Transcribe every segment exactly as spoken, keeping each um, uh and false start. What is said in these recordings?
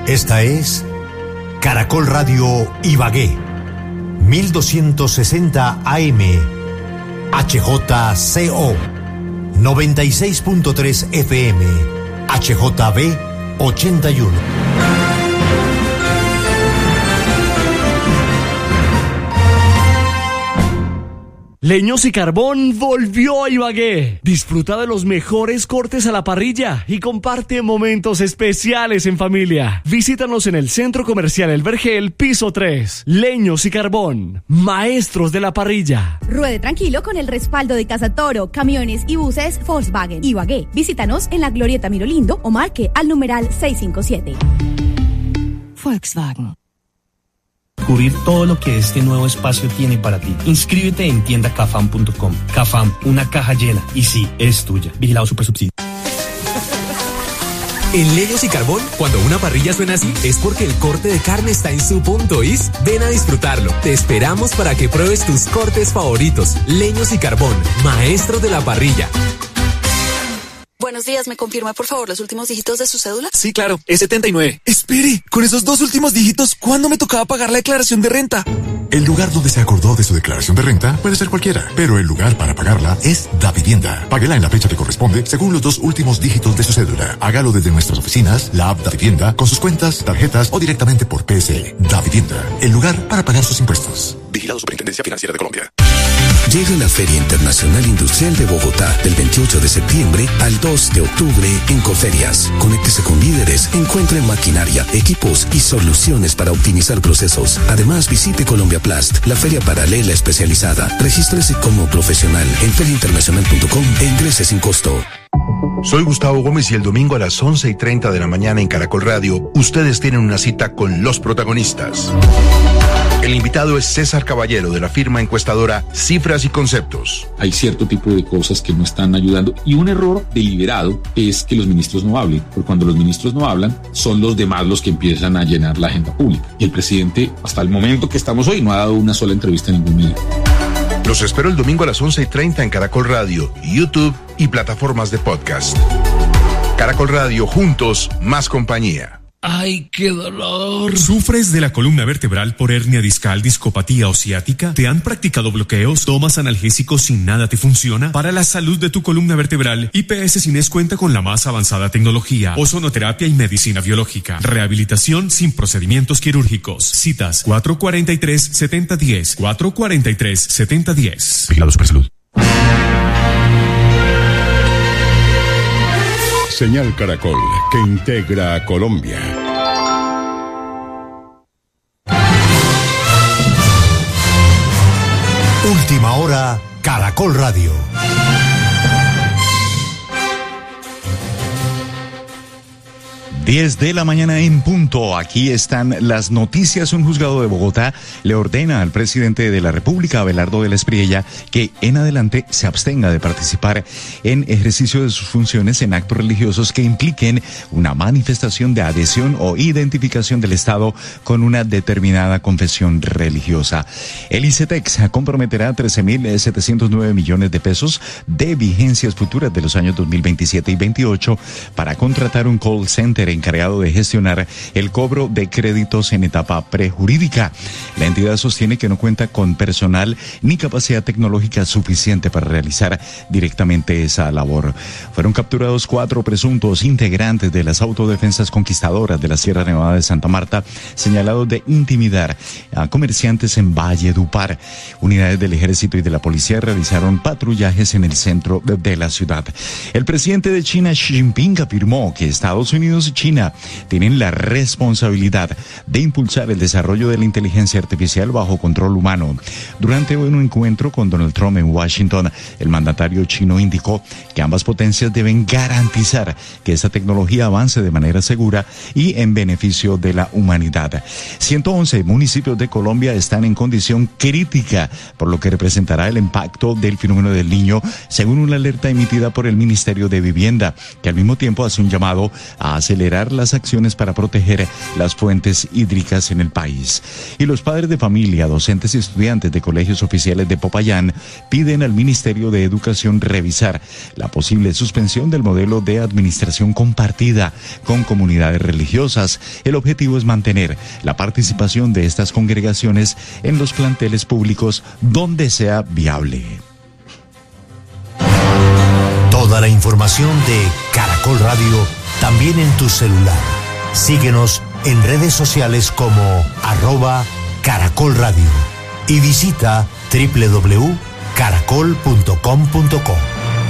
Esta es Caracol Radio Ibagué, mil doscientos sesenta A M, H J C O, noventa y seis punto tres F M, H J B ochenta y uno. Leños y Carbón volvió a Ibagué. Disfruta de los mejores cortes a la parrilla y comparte momentos especiales en familia. Visítanos en el Centro Comercial El Vergel, piso tres. Leños y Carbón, maestros de la parrilla. Ruede tranquilo con el respaldo de Casa Toro, camiones y buses Volkswagen Ibagué. Visítanos en la Glorieta Mirolindo o marque al numeral seiscientos cincuenta y siete. Volkswagen. Descubrir todo lo que este nuevo espacio tiene para ti. Inscríbete en tienda cafam punto com. Cafam, una caja llena. Y sí, es tuya. Vigilado Supersubsidio. En Leños y Carbón, cuando una parrilla suena así, es porque el corte de carne está en su punto, ¿is? Ven a disfrutarlo. Te esperamos para que pruebes tus cortes favoritos. Leños y Carbón, maestros de la parrilla. Buenos días, ¿me confirma por favor los últimos dígitos de su cédula? Sí, claro, es setenta y nueve. Espere, con esos dos últimos dígitos, ¿cuándo me tocaba pagar la declaración de renta? El lugar donde se acordó de su declaración de renta puede ser cualquiera, pero el lugar para pagarla es Davivienda. Páguela en la fecha que corresponde según los dos últimos dígitos de su cédula. Hágalo desde nuestras oficinas, la app Davivienda, con sus cuentas, tarjetas o directamente por P S E. Davivienda, el lugar para pagar sus impuestos. Vigilado Superintendencia Financiera de Colombia. Llega la Feria Internacional Industrial de Bogotá del veintiocho de septiembre al dos de octubre en Coferias. Conéctese con líderes, encuentre maquinaria, equipos y soluciones para optimizar procesos. Además, visite Colombia Plast, la feria paralela especializada. Regístrese como profesional en feria internacional punto com e ingrese sin costo. Soy Gustavo Gómez y el domingo a las once y treinta de la mañana en Caracol Radio, ustedes tienen una cita con los protagonistas. El invitado es César Caballero, de la firma encuestadora Cifras y Conceptos. Hay cierto tipo de cosas que no están ayudando y un error deliberado es que los ministros no hablen, porque cuando los ministros no hablan son los demás los que empiezan a llenar la agenda pública. Y el presidente, hasta el momento que estamos hoy, no ha dado una sola entrevista en ningún medio. Los espero el domingo a las once y treinta en Caracol Radio, YouTube y plataformas de podcast. Caracol Radio, juntos, más compañía. ¡Ay, qué dolor! ¿Sufres de la columna vertebral por hernia discal, discopatía o ciática? ¿Te han practicado bloqueos? ¿Tomas analgésicos y nada te funciona? Para la salud de tu columna vertebral, I P S Cines cuenta con la más avanzada tecnología, ozonoterapia y medicina biológica. Rehabilitación sin procedimientos quirúrgicos. Citas cuatro cuatro tres, siete cero uno cero, cuatro cuatro tres, siete cero uno cero. Vigilado Supersalud. Señal Caracol, que integra a Colombia. Última hora, Caracol Radio. diez de la mañana en punto. Aquí están las noticias. Un juzgado de Bogotá le ordena al presidente de la República, Abelardo de la Espriella, que en adelante se abstenga de participar en ejercicio de sus funciones en actos religiosos que impliquen una manifestación de adhesión o identificación del Estado con una determinada confesión religiosa. El ICETEX comprometerá trece mil setecientos nueve millones de pesos de vigencias futuras de los años dos mil veintisiete y veintiocho para contratar un call center en encargado de gestionar el cobro de créditos en etapa prejurídica. La entidad sostiene que no cuenta con personal ni capacidad tecnológica suficiente para realizar directamente esa labor. Fueron capturados cuatro presuntos integrantes de las autodefensas conquistadoras de la Sierra Nevada de Santa Marta, señalados de intimidar a comerciantes en Valledupar. Unidades del Ejército y de la Policía realizaron patrullajes en el centro de, de la ciudad. El presidente de China, Xi Jinping, afirmó que Estados Unidos y China tienen la responsabilidad de impulsar el desarrollo de la inteligencia artificial bajo control humano. Durante un encuentro con Donald Trump en Washington, el mandatario chino indicó que ambas potencias deben garantizar que esta tecnología avance de manera segura y en beneficio de la humanidad. ciento once municipios de Colombia están en condición crítica, por lo que representará el impacto del fenómeno del Niño, según una alerta emitida por el Ministerio de Vivienda, que al mismo tiempo hace un llamado a acelerar acelerar las acciones para proteger las fuentes hídricas en el país. Y los padres de familia, docentes y estudiantes de colegios oficiales de Popayán piden al Ministerio de Educación revisar la posible suspensión del modelo de administración compartida con comunidades religiosas. El objetivo es mantener la participación de estas congregaciones en los planteles públicos donde sea viable. Toda la información de Caracol Radio también en tu celular. Síguenos en redes sociales como arroba Caracol Radio y visita doble u doble u doble u punto caracol punto com punto co.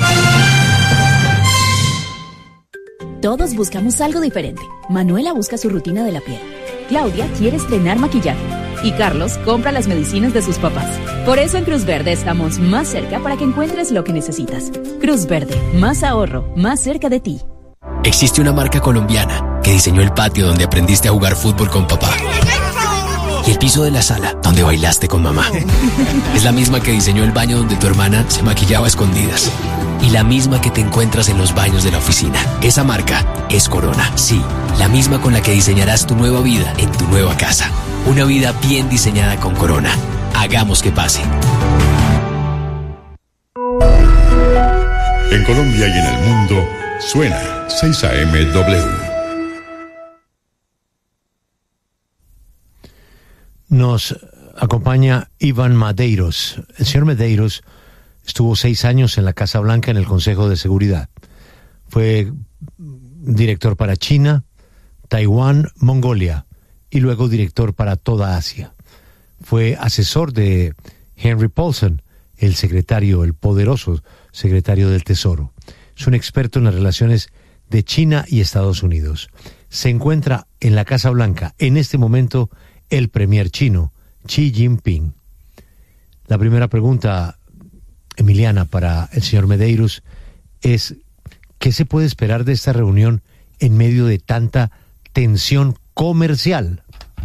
Todos buscamos algo diferente. Manuela busca su rutina de la piel. Claudia quiere estrenar maquillaje. Y Carlos compra las medicinas de sus papás. Por eso en Cruz Verde estamos más cerca para que encuentres lo que necesitas. Cruz Verde, más ahorro, más cerca de ti. Existe una marca colombiana que diseñó el patio donde aprendiste a jugar fútbol con papá. Y el piso de la sala donde bailaste con mamá. Es la misma que diseñó el baño donde tu hermana se maquillaba a escondidas. Y la misma que te encuentras en los baños de la oficina. Esa marca es Corona. Sí, la misma con la que diseñarás tu nueva vida en tu nueva casa. Una vida bien diseñada con Corona. Hagamos que pase. En Colombia y en el mundo, suena seis A M W. Nos acompaña Iván Medeiros. El señor Medeiros estuvo seis años en la Casa Blanca en el Consejo de Seguridad. Fue director para China, Taiwán, Mongolia y luego director para toda Asia. Fue asesor de Henry Paulson, el secretario, el poderoso secretario del Tesoro. Es un experto en las relaciones de China y Estados Unidos. Se encuentra en la Casa Blanca en este momento el premier chino, Xi Jinping. La primera pregunta, Emiliana, para el señor Medeiros es: ¿qué se puede esperar de esta reunión en medio de tanta tensión comercial?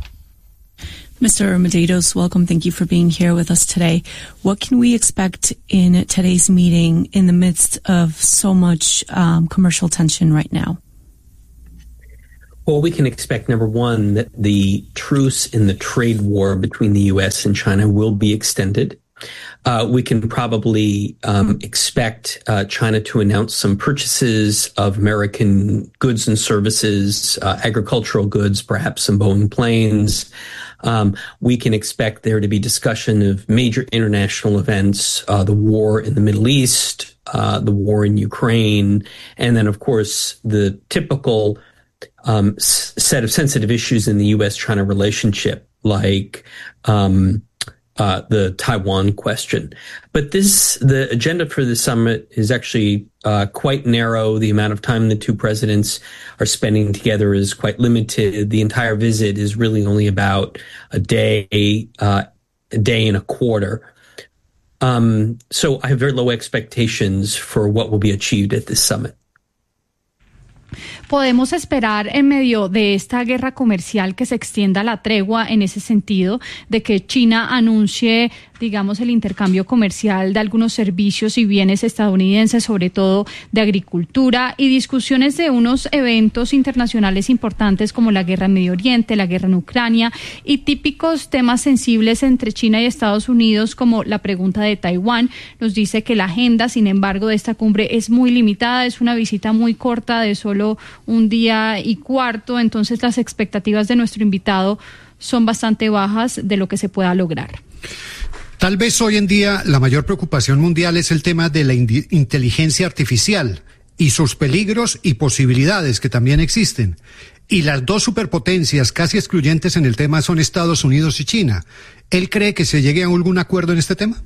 Mister Medeiros, welcome. Thank you for being here with us today. What can we expect in today's meeting in the midst of so much um, commercial tension right now? Well, we can expect, number one, that the truce in the trade war between the U S and China will be extended. Uh, we can probably um, expect uh, China to announce some purchases of American goods and services, uh, agricultural goods, perhaps some Boeing planes. Um, we can expect there to be discussion of major international events, uh, the war in the Middle East, uh, the war in Ukraine, and then, of course, the typical um, s- set of sensitive issues in the U S China relationship, like um, uh, the Taiwan question. But this, the agenda for the summit is actually uh, quite narrow. The amount of time the two presidents are spending together is quite limited. The entire visit is really only about a day, uh, a day and a quarter. Um, so I have very low expectations for what will be achieved at this summit. ¿Podemos esperar en medio de esta guerra comercial que se extienda la tregua en ese sentido, de que China anuncie, digamos, el intercambio comercial de algunos servicios y bienes estadounidenses, sobre todo de agricultura, y discusiones de unos eventos internacionales importantes como la guerra en Medio Oriente, la guerra en Ucrania y típicos temas sensibles entre China y Estados Unidos como la pregunta de Taiwán? Nos dice que la agenda, sin embargo, de esta cumbre es muy limitada, es una visita muy corta de solo un día y cuarto, entonces las expectativas de nuestro invitado son bastante bajas de lo que se pueda lograr. Tal vez hoy en día la mayor preocupación mundial es el tema de la in- inteligencia artificial y sus peligros y posibilidades que también existen. Y las dos superpotencias casi excluyentes en el tema son Estados Unidos y China. ¿Él cree que se llegue a algún acuerdo en este tema?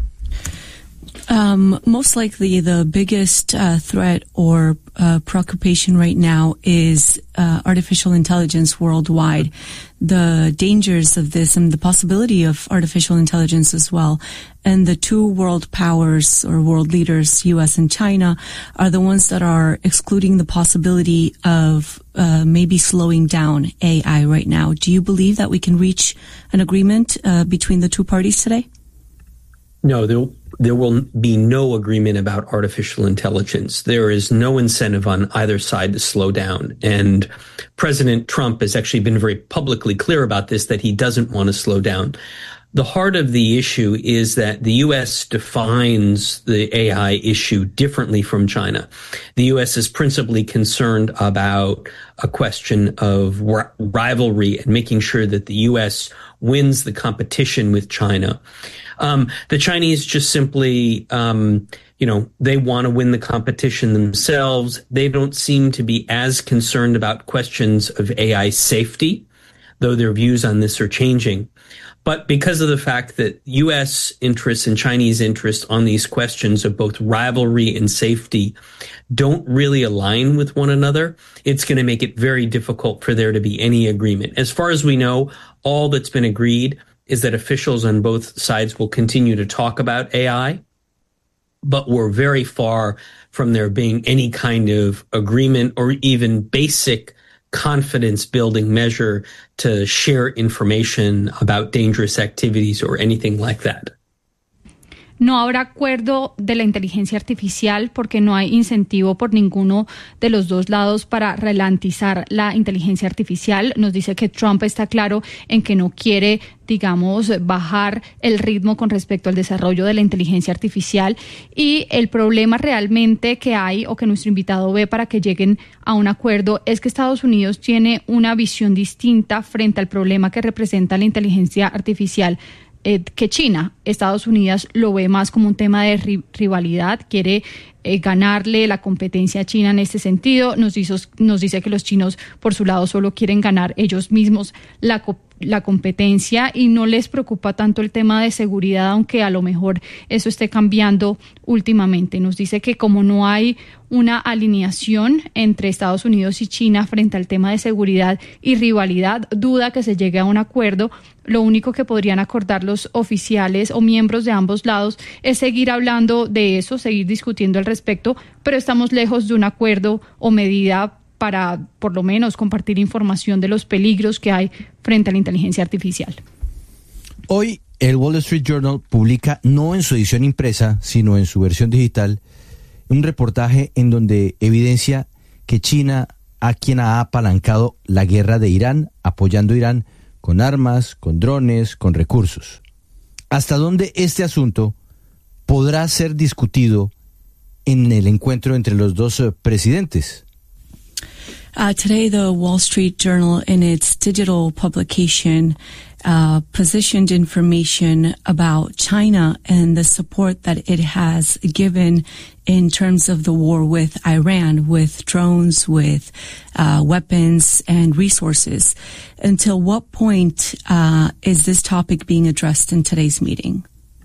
Um, most likely the biggest uh, threat or uh, preoccupation right now is uh, artificial intelligence worldwide. The dangers of this and the possibility of artificial intelligence as well. And the two world powers or world leaders, U S and China, are the ones that are excluding the possibility of uh, maybe slowing down A I right now. Do you believe that we can reach an agreement uh, between the two parties today? No, there there will be no agreement about artificial intelligence. There is no incentive on either side to slow down. And President Trump has actually been very publicly clear about this, that he doesn't want to slow down. The heart of the issue is that the U S defines the A I issue differently from China. The U S is principally concerned about a question of r- rivalry and making sure that the U S wins the competition with China. Um, the Chinese just simply, um, you know, they want to win the competition themselves. They don't seem to be as concerned about questions of A I safety, though their views on this are changing. But because of the fact that U S interests and Chinese interests on these questions of both rivalry and safety don't really align with one another, it's going to make it very difficult for there to be any agreement. As far as we know, all that's been agreed is that officials on both sides will continue to talk about A I, but we're very far from there being any kind of agreement or even basic confidence building measure to share information about dangerous activities or anything like that. No habrá acuerdo de la inteligencia artificial porque no hay incentivo por ninguno de los dos lados para ralentizar la inteligencia artificial. Nos dice que Trump está claro en que no quiere, digamos, bajar el ritmo con respecto al desarrollo de la inteligencia artificial, y el problema realmente que hay o que nuestro invitado ve para que lleguen a un acuerdo es que Estados Unidos tiene una visión distinta frente al problema que representa la inteligencia artificial Eh, que China. Estados Unidos lo ve más como un tema de ri- rivalidad, quiere eh, ganarle la competencia a China en este sentido. Nos, hizo, nos dice que los chinos, por su lado, solo quieren ganar ellos mismos la, co- la competencia y no les preocupa tanto el tema de seguridad, aunque a lo mejor eso esté cambiando últimamente. Nos dice que como no hay una alineación entre Estados Unidos y China frente al tema de seguridad y rivalidad, duda que se llegue a un acuerdo. Lo único que podrían acordar los oficiales o miembros de ambos lados es seguir hablando de eso, seguir discutiendo al respecto, pero estamos lejos de un acuerdo o medida para, por lo menos, compartir información de los peligros que hay frente a la inteligencia artificial. Hoy, el Wall Street Journal publica, no en su edición impresa, sino en su versión digital, un reportaje en donde evidencia que China a quien ha apalancado la guerra de Irán, apoyando a Irán con armas, con drones, con recursos. ¿Hasta dónde este asunto podrá ser discutido en el encuentro entre los dos uh, presidentes? Uh, today, the Wall Street Journal, in its digital publication, uh, positioned information about China and the support that it has given in terms of the war with Iran, with drones, with uh, weapons and resources. Until what point uh, is this topic being addressed in today's meeting?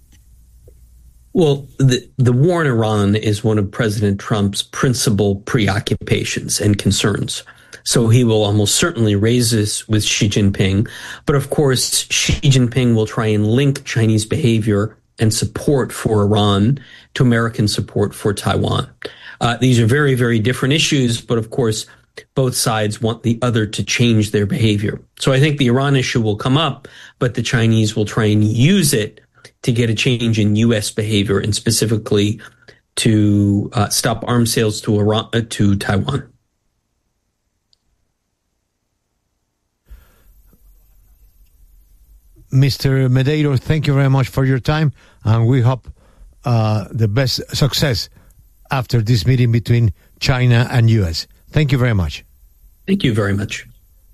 Well, the, the war in Iran is one of President Trump's principal preoccupations and concerns. So he will almost certainly raise this with Xi Jinping. But of course, Xi Jinping will try and link Chinese behavior and support for Iran to American support for Taiwan. Uh, these are very, very different issues, but of course, both sides want the other to change their behavior. So I think the Iran issue will come up, but the Chinese will try and use it to get a change in U S behavior, and specifically to uh, stop arms sales to Iran, uh, to Taiwan. Mister Medeiros, thank you very much for your time, and we hope uh, the best success after this meeting between China and U S. Thank you very much. Thank you very much.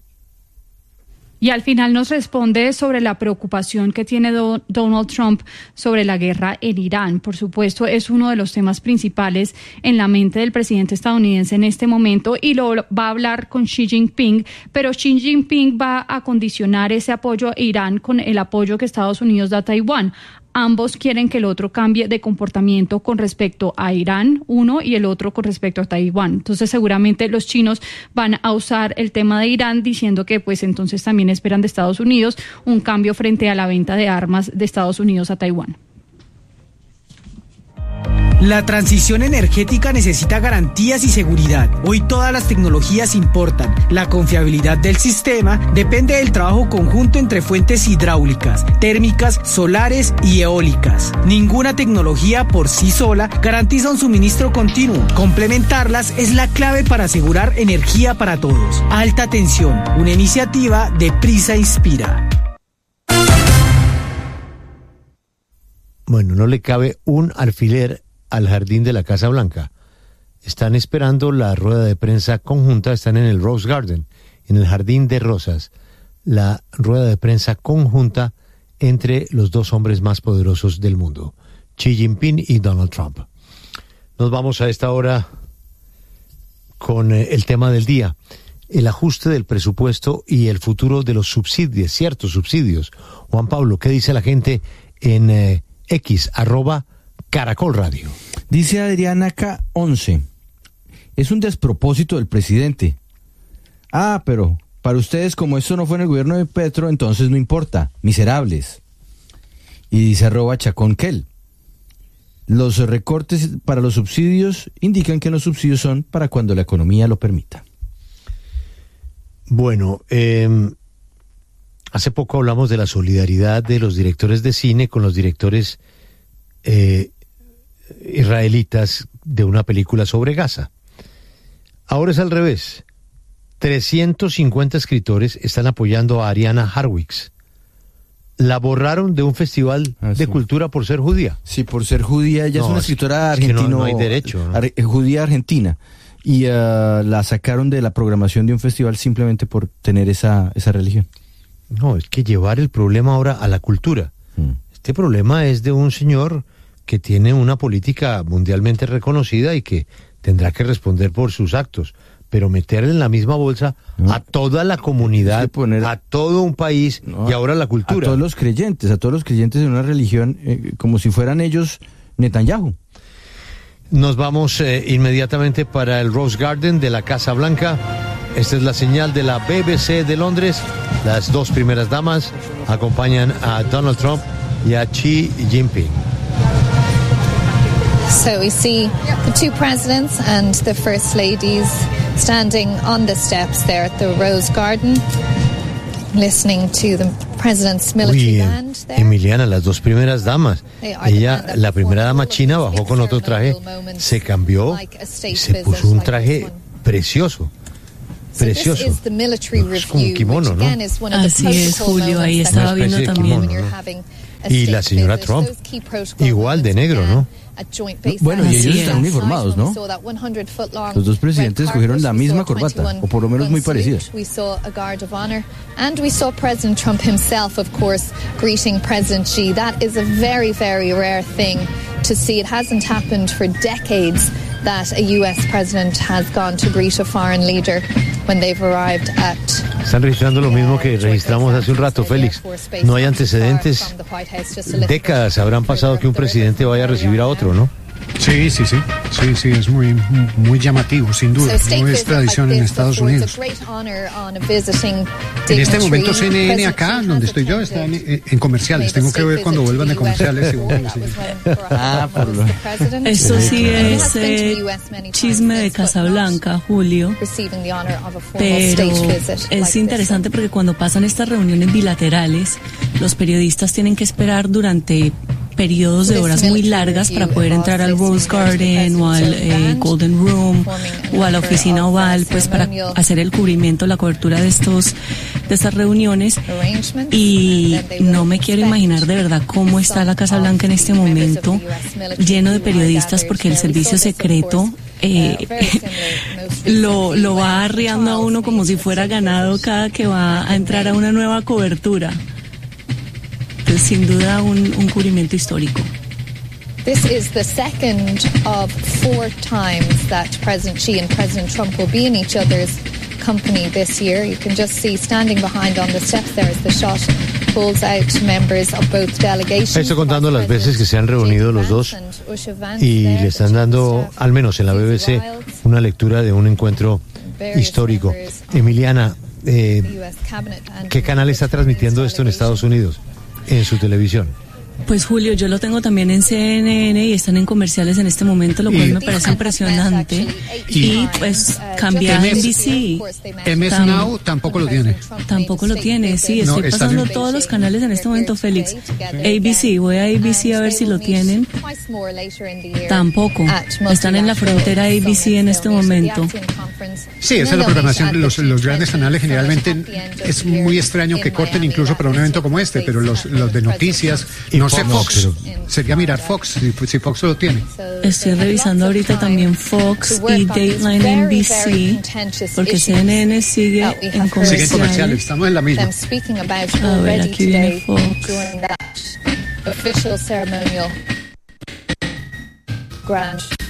Y al final nos responde sobre la preocupación que tiene do- Donald Trump sobre la guerra en Irán. Por supuesto, es uno de los temas principales en la mente del presidente estadounidense en este momento, y lo va a hablar con Xi Jinping, pero Xi Jinping va a condicionar ese apoyo a Irán con el apoyo que Estados Unidos da a Taiwán. Ambos quieren que el otro cambie de comportamiento con respecto a Irán, uno, y el otro con respecto a Taiwán. Entonces, seguramente los chinos van a usar el tema de Irán diciendo que pues entonces también esperan de Estados Unidos un cambio frente a la venta de armas de Estados Unidos a Taiwán. La transición energética necesita garantías y seguridad. Hoy todas las tecnologías importan. La confiabilidad del sistema depende del trabajo conjunto entre fuentes hidráulicas, térmicas, solares y eólicas. Ninguna tecnología por sí sola garantiza un suministro continuo. Complementarlas es la clave para asegurar energía para todos. Alta tensión, una iniciativa de Prisa Inspira. Bueno, no le cabe un alfiler al jardín de la Casa Blanca. Están esperando la rueda de prensa conjunta, están en el Rose Garden, en el Jardín de Rosas, la rueda de prensa conjunta entre los dos hombres más poderosos del mundo, Xi Jinping y Donald Trump. Nos vamos a esta hora con eh, el tema del día, el ajuste del presupuesto y el futuro de los subsidios, ciertos subsidios. Juan Pablo, ¿qué dice la gente en eh, X, arroba Caracol Radio? Dice Adriana K once, es un despropósito del presidente. Ah, pero para ustedes, como esto no fue en el gobierno de Petro, entonces no importa, miserables. Y dice arroba Chacón Kel, los recortes para los subsidios indican que los subsidios son para cuando la economía lo permita. Bueno, eh, hace poco hablamos de la solidaridad de los directores de cine con los directores eh, israelitas de una película sobre Gaza. Ahora es al revés. trescientos cincuenta escritores están apoyando a Ariana Harwicz. La borraron de un festival ah, de sí. cultura por ser judía. Sí, por ser judía. Ella no, es una escritora argentina. Es que no, no hay derecho. ¿no? Ar- judía argentina. Y uh, la sacaron de la programación de un festival simplemente por tener esa, esa religión. No, es que llevar el problema ahora a la cultura. Mm. Este problema es de un señor que tiene una política mundialmente reconocida y que tendrá que responder por sus actos, pero meterle en la misma bolsa no. a toda la comunidad, poner, a todo un país no, y ahora la cultura. A todos los creyentes, a todos los creyentes en una religión, eh, como si fueran ellos Netanyahu. Nos vamos eh, inmediatamente para el Rose Garden de la Casa Blanca. Esta es la señal de la B B C de Londres. Las dos primeras damas acompañan a Donald Trump y a Xi Jinping. So we see the two presidents and the first ladies standing on the steps there at the Rose Garden, listening to the president's military Uy, band there. Emiliana, las dos primeras damas. Ella, la primera dama china, bajó con otro traje, se cambió y se puso un traje precioso. Precioso. Es como un kimono, ¿no? Así es, Julio, ahí estaba viendo también. Kimono, ¿no? Y la señora Trump, igual de negro, ¿no? Bueno, y ellos están uniformados, ¿no? Los dos presidentes escogieron la misma corbata, o por lo menos muy parecida. And we saw President Trump himself, of course, greeting President Xi. That is a very, very rare thing to see. It hasn't happened for decades that a U S president has gone to greet a foreign leader when they've arrived at... Están registrando lo mismo que registramos hace un rato, Félix. No hay antecedentes. Décadas habrán pasado que un presidente vaya a recibir a otro, ¿no? Sí, sí, sí, sí, sí, es muy, muy llamativo, sin duda. No es tradición en Estados Unidos. En este momento C N N acá, donde estoy yo, está en, en comerciales. Tengo que ver cuando vuelvan de comerciales. Ah, por lo... Eso sí es eh, chisme de Casablanca, Julio. Pero es interesante porque cuando pasan estas reuniones bilaterales, los periodistas tienen que esperar durante periodos de horas muy largas para poder entrar al Rose Garden o al eh, Golden Room o a la oficina oval, pues para hacer el cubrimiento, la cobertura de estos de estas reuniones. Y no me quiero imaginar de verdad cómo está la Casa Blanca en este momento, lleno de periodistas, porque el servicio secreto eh, lo, lo va arriando a uno como si fuera ganado cada que va a entrar a una nueva cobertura. Sin duda un, un cubrimiento histórico. This is the second of four times that President Xi and President Trump will be in each other's company this year. You can just see standing behind on the steps there as the shot pulls out members of both delegations. Estoy contando las veces que se han reunido los dos y le están dando, al menos en la B B C, una lectura de un encuentro histórico. Emiliana, eh, ¿qué canal está transmitiendo esto en Estados Unidos? En su televisión. Pues Julio, yo lo tengo también en C N N y están en comerciales en este momento, lo cual Y- me parece impresionante. Y- Y pues cambiar a M S N B C. M S Tam- Now tampoco lo tiene. Tampoco lo tiene, sí, No, estoy está pasando bien. todos los canales en este momento, Félix. A B C, voy a A B C a ver si lo tienen. Tampoco. Están en la frontera A B C en este momento. Sí, esa es la programación. Los, los grandes canales generalmente es muy extraño que corten incluso para un evento como este, pero los, los de noticias, Y no sé, Fox, Fox. pero- Sería mirar Fox, si, si Fox lo tiene. Estoy revisando ahorita también Fox y Dateline N B C, porque C N N sigue en Siguen comerciales. comerciales, estamos en la misma. Them speaking about A ver, already aquí viene today Fox. during that official ceremonial grant.